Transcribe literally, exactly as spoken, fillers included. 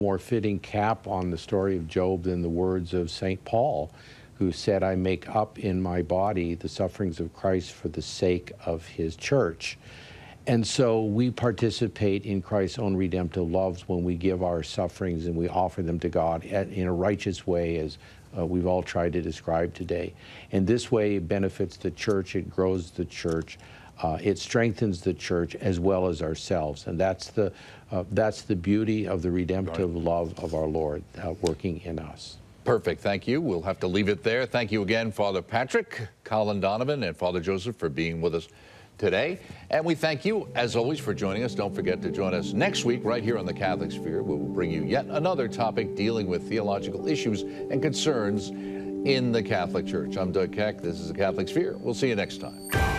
More fitting cap on the story of Job than the words of Saint Paul, who said, I make up in my body the sufferings of Christ for the sake of his church. And so we participate in Christ's own redemptive loves when we give our sufferings and we offer them to God in a righteous way, as uh, we've all tried to describe today. And this way it benefits the church, it grows the church, uh, it strengthens the church as well as ourselves. And that's the, uh, that's the beauty of the redemptive love of our Lord uh, working in us. Perfect. Thank you. We'll have to leave it there. Thank you again, Father Patrick, Colin Donovan, and Father Joseph for being with us today. And we thank you, as always, for joining us. Don't forget to join us next week right here on the Catholic Sphere. We will bring you yet another topic dealing with theological issues and concerns in the Catholic Church. I'm Doug Keck. This is the Catholic Sphere. We'll see you next time.